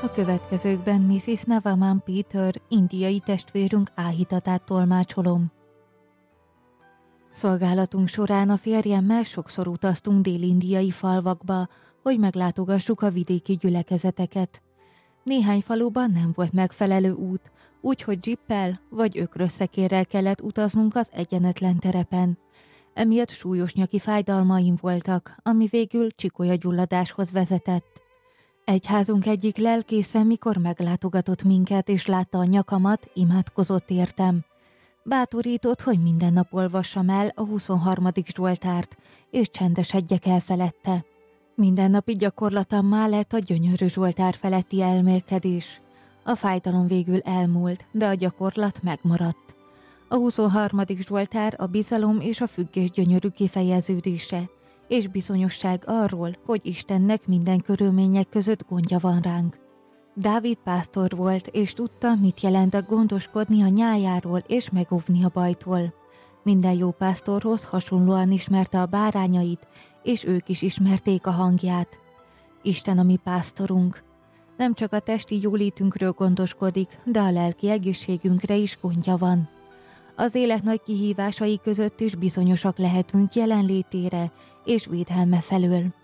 A következőkben Mrs. Navaman Peter, indiai testvérünk áhítatát tolmácsolom. Szolgálatunk során a férjemmel sokszor utaztunk dél-indiai falvakba, hogy meglátogassuk a vidéki gyülekezeteket. Néhány faluban nem volt megfelelő út, úgyhogy dzsippel vagy ökrösszekérrel kellett utaznunk az egyenetlen terepen. Emiatt súlyos nyaki fájdalmaim voltak, ami végül csikolyagyulladáshoz vezetett. Egyházunk egyik lelkésze, mikor meglátogatott minket és látta a nyakamat, imádkozott értem. Bátorított, hogy minden nap olvassam el a 23. Zsoltárt, és csendesedjek el felette. Mindennapi gyakorlatammá lett a gyönyörű Zsoltár feletti elmélkedés. A fájdalom végül elmúlt, de a gyakorlat megmaradt. A 23. Zsoltár a bizalom és a függés gyönyörű kifejeződése, és bizonyosság arról, hogy Istennek minden körülmények között gondja van ránk. Dávid pásztor volt, és tudta, mit jelent gondoskodni a nyájáról és megóvni a bajtól. Minden jó pásztorhoz hasonlóan ismerte a bárányait, és ők is ismerték a hangját. Isten a mi pásztorunk. Nem csak a testi jólétünkről gondoskodik, de a lelki egészségünkre is gondja van. Az élet nagy kihívásai között is bizonyosak lehetünk jelenlétére és védelme felől.